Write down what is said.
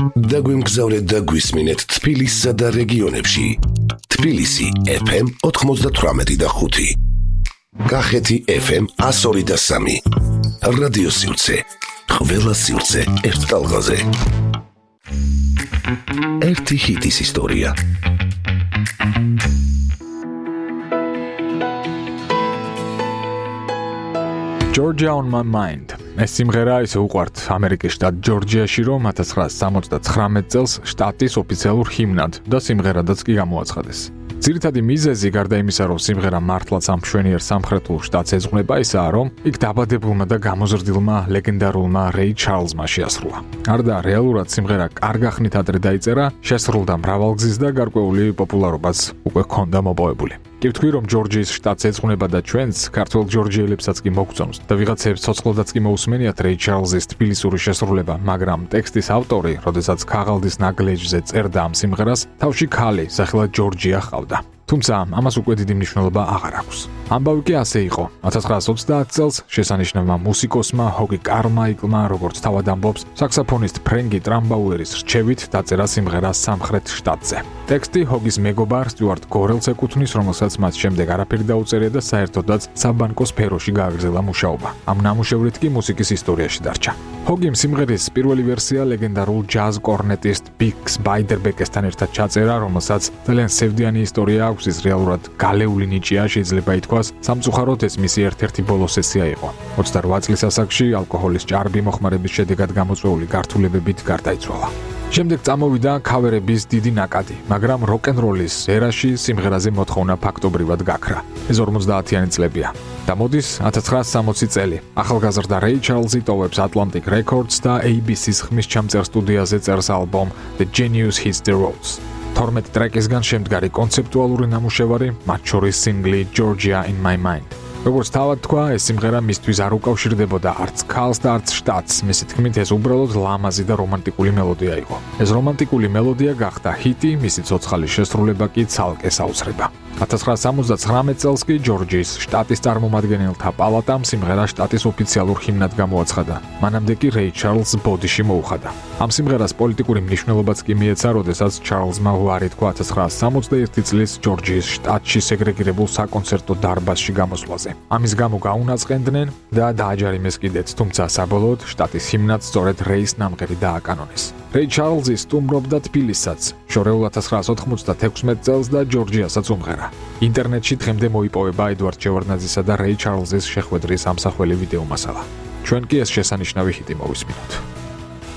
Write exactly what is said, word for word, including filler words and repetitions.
დაგვიმგზავრეთ და გვისმინეთ თბილისსა და რეგიონებში. თბილისი ეფ ემ ოთხმოცდათვრამეტი და ხუთი. კახეთი ეფ ემ ასორი და სამი. რადიო სივრცე. ყველა სივრცე ერთ ტალღაზე. ერთი ჰიტის ისტორია. Georgia on my mind. ეს სიმღერა ისე უყვართ ამერიკის შტატ ჯორჯიაში, რომ ათას ცხრაასა სამოცდათხრამეტ წელს შტატის ოფიციალურ ჰიმნად და სიმღერადაც კი გამოაცხადეს. ძირითადი მიზეზი გარდა იმისა, რომ სიმღერა მართლაც ამ მშვენიერ სამხრეთულ შტატს ეძღვნება, ისაა, რომ იქ დაბადებულმა და გამოზრდილმა ლეგენდარულმა რეი ჩარლზმა შეასრულა. არდა რეალურად სიმღერა კარგ ახნით ადრე დაიწერა, შესრულდა მრავალგზის და გარკვეული პოპულარობაც უკვე ჰქონდა მოპოვებული. კი ვთქვი, რომ ჯორჯიის შტატს ეძღვნება და ჩვენც ქართველ ჯორჯიელებსაც კი მოგწონს და ვიღაცებს ცოცხლადაც კი მოусმენიათ რეი ჩარლზის თბილისური შესრულება, მაგრამ ტექსტის ავტორი, როდესაც ქაღალდის ნაგლეჯზე წერდა ამ სიმღერას, თავში ქალი, სახელად ჯორჯია ჰყავდა. თუმცა ამას უკვე დიდი მნიშვნელობა აღარ აქვს. ამბავი კი ასე იყო. ათას ცხრაასა ოცდაათ წელს შესანიშნავმა მუსიკოსმა ჰოგი კარმაიკლმა, როგორც თავად ამბობს, საქსოფონისტ ფრენკი ტრამბაუერის რჩევით დაწერა სიმღერა სამხრეთ შტატზე. ტექსტი ჰოგის მეგობარ სტიუარტ გორელს ეკუთვნის, რომელსაც მას შემდეგ არაფერი დაუწერია და საერთოდაც საბანკო სფეროში გააგრძელა მუშაობა. ამ ნამუშევრით კი მუსიკის ისტორიაში დარჩა. ჰოგიმ სიმღერის პირველი ვერსია ლეგენდარულ ჯაზ კორნეტისტ ბიქს ბაიდერბეკესთან ერთად ჩაწერა, რომელსაც ძალიან სევდიანი ისტორია აქვს. ის რეალურად გალეული ნიჭია, შეიძლება ითქვას, სამწუხაროდ ეს მისი ერთ-ერთი ბოლო სესია იყო. ოცდარვა წლის ასაკში ალკოჰოლის ჭარბი მოხმარების შედეგად გამოწვეული გართულებებით გარდაიცვალა. შემდეგ წამოვიდა ქავერების დიდი ნაკადი, მაგრამ როკ-ენ-როლის ერაში სიმღერაზე მოთხოვნა ფაქტობრივად გაქრა. ეს ორმოცდაათიანი წლებია. და მოდის ათას ცხრაასა სამოცი წელი. ახალგაზრდა რეი ჩარლზი ტოვებს Atlantic Records და A B C-ს ხმისჩამწერ სტუდიაზე წერს ალბომ The Genius Hits the Roads. თორმეტი ტრეკისგან შემდგარი კონცეპტუალური ნამუშევარი, მათ შორის სინგლი Georgia in my mind. როგორც თავად თქვა, ეს სიმღერა მისთვის არ უკავშირდებოდა არც ქალს და არც შტატს. მისი თქმით, ეს უბრალოდ ლამაზი და რომანტიკული მელოდია იყო. ეს რომანტიკული მელოდია გახდა ჰიტი, მისი ცოცხალი შესრულება კი ცალკე საოცრება. ათას ცხრაასა სამოცდათხრამეტ წელს კი ჯორჯიის შტატის წარმომადგენელთა პალატამ სიმღერა შტატის ოფიციალურ ჰიმნად გამოაცხადა. მანამდე კი რეი ჩარლზს ბოდიში მოუხადა. ამ სიმღერას პოლიტიკური მნიშვნელობაც კი მიეცა, როდესაც ჩარლზმა უარი თქვა ათას ცხრაასა სამოცდაერთი წლის ჯორჯიის შტატში სეგრეგირებულ საკონცერტო დარბაზში გამოსვლაზე. ამის გამო გაუნაწყენდნენ და დააჯარიმეს კიდეც, თუმცა საბოლოოდ შტატის ჰიმნად სწორედ რეის ნამღერი დააკანონეს. რეი ჩარლზი სტუმრობდა თბილისსაც, შორეულ ათას ცხრაასა ოთხმოცდათექვსმეტ წელს და ჯორჯიასაც უმღერა. ინტერნეტში დღემდე მოიპოვება ედვარდ შევარდნაძისა და რეი ჩარლზის შეხვედრის ამსახველი ვიდეო მასალა. ჩვენ კი ეს შესანიშნავი ჰიტი მოვისმინოთ.